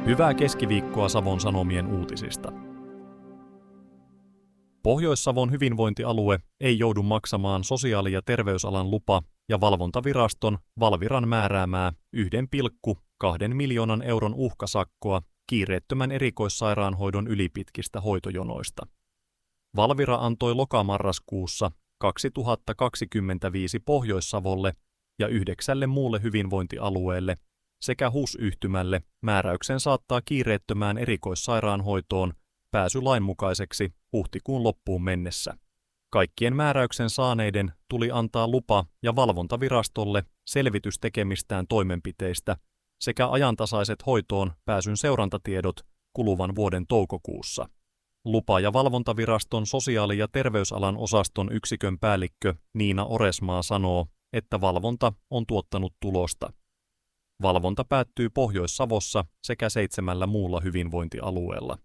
Hyvää keskiviikkoa Savon Sanomien uutisista. Pohjois-Savon hyvinvointialue ei joudu maksamaan sosiaali- ja terveysalan lupa- ja valvontaviraston Valviran määräämää 1,2 miljoonan euron uhkasakkoa kiireettömän erikoissairaanhoidon ylipitkistä hoitojonoista. Valvira antoi lokamarraskuussa 2025 Pohjois-Savolle ja 9 muulle hyvinvointialueelle sekä HUS-yhtymälle määräyksen saattaa kiireettömään erikoissairaanhoitoon pääsy lainmukaiseksi huhtikuun loppuun mennessä. Kaikkien määräyksen saaneiden tuli antaa lupa- ja valvontavirastolle selvitys tekemistään toimenpiteistä sekä ajantasaiset hoitoon pääsyn seurantatiedot kuluvan vuoden toukokuussa. Lupa- ja valvontaviraston sosiaali- ja terveysalan osaston yksikön päällikkö Niina Oresmaa sanoo, että valvonta on tuottanut tulosta. Valvonta päättyy Pohjois-Savossa sekä 7 muulla hyvinvointialueella.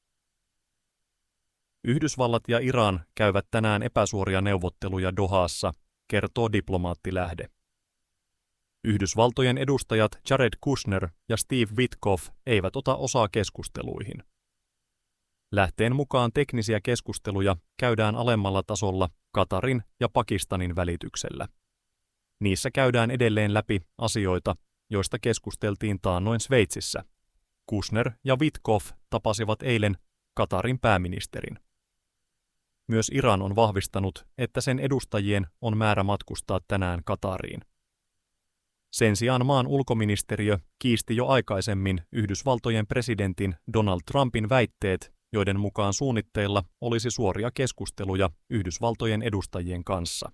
Yhdysvallat ja Iran käyvät tänään epäsuoria neuvotteluja Dohassa, kertoo diplomaattilähde. Yhdysvaltojen edustajat Jared Kushner ja Steve Witkoff eivät ota osaa keskusteluihin. Lähteen mukaan teknisiä keskusteluja käydään alemmalla tasolla Katarin ja Pakistanin välityksellä. Niissä käydään edelleen läpi asioita, joista keskusteltiin taannoin Sveitsissä. Kushner ja Witkoff tapasivat eilen Katarin pääministerin. Myös Iran on vahvistanut, että sen edustajien on määrä matkustaa tänään Katariin. Sen sijaan maan ulkoministeriö kiisti jo aikaisemmin Yhdysvaltojen presidentin Donald Trumpin väitteet, joiden mukaan suunnitteilla olisi suoria keskusteluja Yhdysvaltojen edustajien kanssa.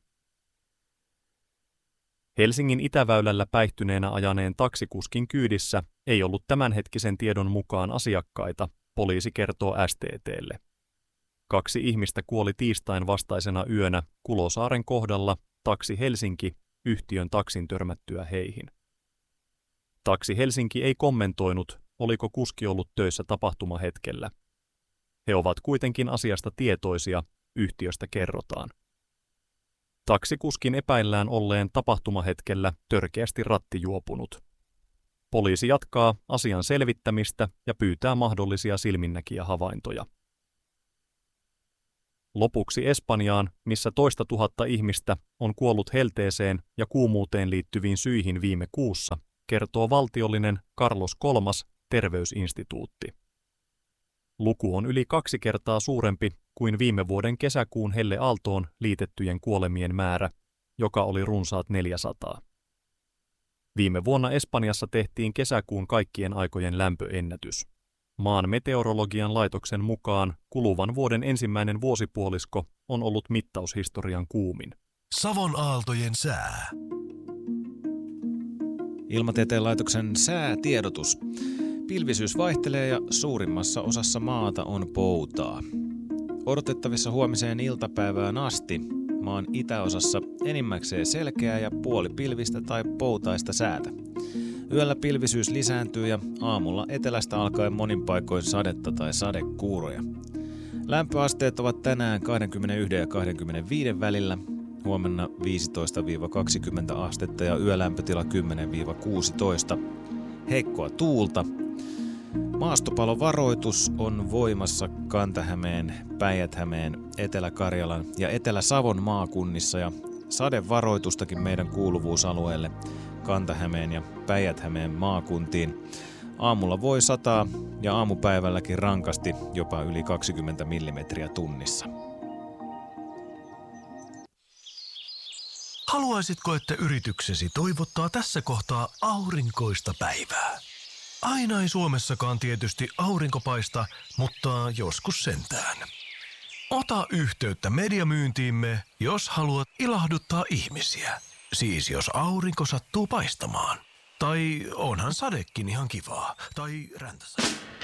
Helsingin itäväylällä päihtyneenä ajaneen taksikuskin kyydissä ei ollut tämänhetkisen tiedon mukaan asiakkaita, poliisi kertoo STT:lle. 2 ihmistä kuoli tiistain vastaisena yönä Kulosaaren kohdalla Taksi Helsinki -yhtiön taksin törmättyä heihin. Taksi Helsinki ei kommentoinut, oliko kuski ollut töissä tapahtumahetkellä. He ovat kuitenkin asiasta tietoisia, yhtiöstä kerrotaan. Taksikuskin epäillään olleen tapahtumahetkellä törkeästi rattijuopunut. Poliisi jatkaa asian selvittämistä ja pyytää mahdollisia silminnäkijähavaintoja. Lopuksi Espanjaan, missä toista tuhatta ihmistä on kuollut helteeseen ja kuumuuteen liittyviin syihin viime kuussa, kertoo valtiollinen Carlos III terveysinstituutti. Luku on yli 2 kertaa suurempi kuin viime vuoden kesäkuun helleaaltoon liitettyjen kuolemien määrä, joka oli runsaat 400. Viime vuonna Espanjassa tehtiin kesäkuun kaikkien aikojen lämpöennätys. Maan meteorologian laitoksen mukaan kuluvan vuoden ensimmäinen vuosipuolisko on ollut mittaushistorian kuumin. Savon aaltojen sää. Ilmatieteen laitoksen säätiedotus. Pilvisyys vaihtelee ja suurimmassa osassa maata on poutaa. Odotettavissa huomiseen iltapäivään asti maan itäosassa enimmäkseen selkeää ja puolipilvistä tai poutaista säätä. Yöllä pilvisyys lisääntyy ja aamulla etelästä alkaen monin paikoin sadetta tai sadekuuroja. Lämpöasteet ovat tänään 21 ja 25 välillä, huomenna 15-20 astetta ja yölämpötila 10-16. Heikkoa tuulta. Maastopalovaroitus on voimassa Kanta-Hämeen, Päijät-Hämeen, Etelä-Karjalan ja Etelä-Savon maakunnissa ja sadevaroitustakin meidän kuuluvuusalueelle Kanta-Hämeen ja Päijät-Hämeen maakuntiin. Aamulla voi sataa ja aamupäivälläkin rankasti jopa yli 20 millimetriä tunnissa. Haluaisitko, että yrityksesi toivottaa tässä kohtaa aurinkoista päivää? Aina ei Suomessakaan tietysti aurinko paista, mutta joskus sentään. Ota yhteyttä mediamyyntiimme, jos haluat ilahduttaa ihmisiä. Siis jos aurinko sattuu paistamaan. Tai onhan sadekin ihan kivaa. Tai räntäsade.